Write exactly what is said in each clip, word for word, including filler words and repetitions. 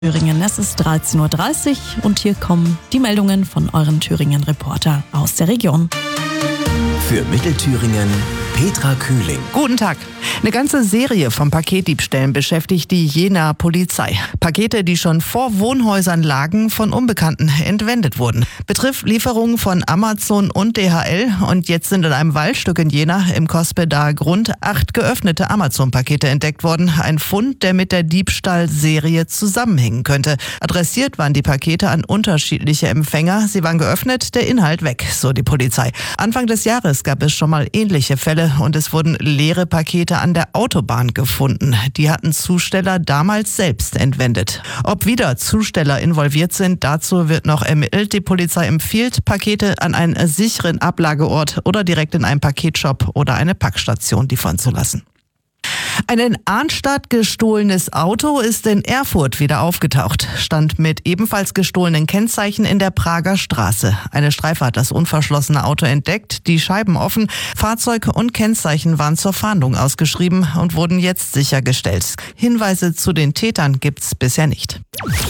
Thüringen. Es ist dreizehn Uhr dreißig und hier kommen die Meldungen von euren Thüringen-Reporter aus der Region. Für Mittelthüringen Petra Kühling. Guten Tag. Eine ganze Serie von Paketdiebstählen beschäftigt die Jenaer Polizei. Pakete, die schon vor Wohnhäusern lagen, von Unbekannten entwendet wurden. Betrifft Lieferungen von Amazon und D H L. Und jetzt sind in einem Waldstück in Jena im Kospedaer Grund acht geöffnete Amazon-Pakete entdeckt worden. Ein Fund, der mit der Diebstahlserie zusammenhängen könnte. Adressiert waren die Pakete an unterschiedliche Empfänger. Sie waren geöffnet, der Inhalt weg, so die Polizei. Anfang des Jahres gab es schon mal ähnliche Fälle und es wurden leere Pakete an der Autobahn gefunden. Die hatten Zusteller damals selbst entwendet. Ob wieder Zusteller involviert sind, dazu wird noch ermittelt. Die Polizei empfiehlt, Pakete an einen sicheren Ablageort oder direkt in einen Paketshop oder eine Packstation liefern zu lassen. Ein in Arnstadt gestohlenes Auto ist in Erfurt wieder aufgetaucht. Stand mit ebenfalls gestohlenen Kennzeichen in der Prager Straße. Eine Streife hat das unverschlossene Auto entdeckt, die Scheiben offen. Fahrzeug und Kennzeichen waren zur Fahndung ausgeschrieben und wurden jetzt sichergestellt. Hinweise zu den Tätern gibt's bisher nicht.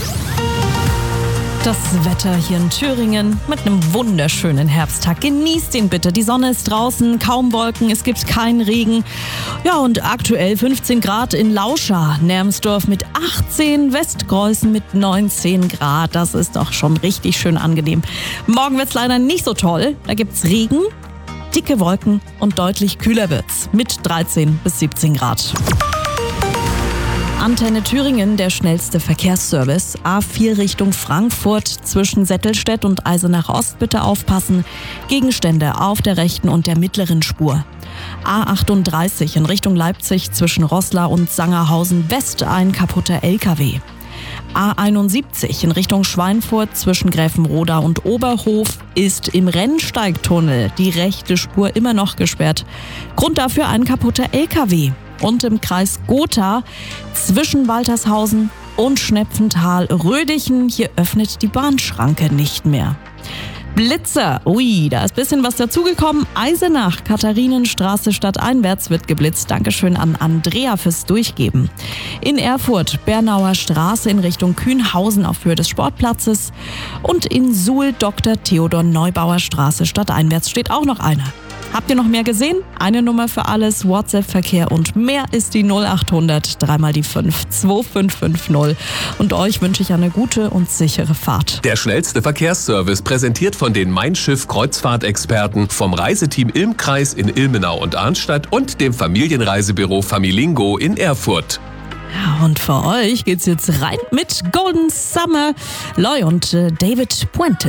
Das Wetter hier in Thüringen mit einem wunderschönen Herbsttag. Genießt ihn bitte. Die Sonne ist draußen, kaum Wolken, es gibt keinen Regen. Ja, und aktuell fünfzehn Grad in Lauscha, Nermsdorf mit achtzehn, Westgreußen mit neunzehn Grad. Das ist doch schon richtig schön angenehm. Morgen wird's leider nicht so toll. Da gibt's Regen, dicke Wolken und deutlich kühler wird's mit dreizehn bis siebzehn Grad. Antenne Thüringen, der schnellste Verkehrsservice. A vier Richtung Frankfurt zwischen Settelstedt und Eisenach Ost bitte aufpassen. Gegenstände auf der rechten und der mittleren Spur. A achtunddreißig in Richtung Leipzig zwischen Roßla und Sangerhausen West ein kaputter L K W. A einundsiebzig in Richtung Schweinfurt zwischen Gräfenroda und Oberhof ist im Rennsteigtunnel die rechte Spur immer noch gesperrt. Grund dafür ein kaputter L K W. Und im Kreis Gotha zwischen Waltershausen und Schnepfenthal-Rödichen, hier öffnet die Bahnschranke nicht mehr. Blitzer, ui, da ist ein bisschen was dazugekommen. Eisenach, Katharinenstraße stadteinwärts wird geblitzt. Dankeschön an Andrea fürs Durchgeben. In Erfurt, Bernauer Straße in Richtung Kühnhausen auf Höhe des Sportplatzes. Und in Suhl, Doktor Theodor Neubauer Straße stadteinwärts steht auch noch einer. Habt ihr noch mehr gesehen? Eine Nummer für alles, WhatsApp-Verkehr und mehr ist die null achthundert, dreimal die fünf, zwei fünf fünf null. Und euch wünsche ich eine gute und sichere Fahrt. Der schnellste Verkehrsservice präsentiert von den Mein Schiff Kreuzfahrtexperten vom Reiseteam Ilmkreis in Ilmenau und Arnstadt und dem Familienreisebüro Familingo in Erfurt. Ja, und für euch geht's jetzt rein mit Golden Summer, Loy und äh, David Puente.